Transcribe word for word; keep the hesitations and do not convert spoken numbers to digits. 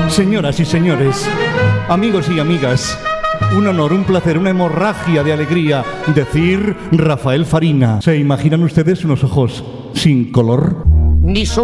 Señoras y señores, amigos y amigas, un honor, un placer, una hemorragia de alegría decir Rafael Farina. ¿Se imaginan ustedes unos ojos sin color? Ni su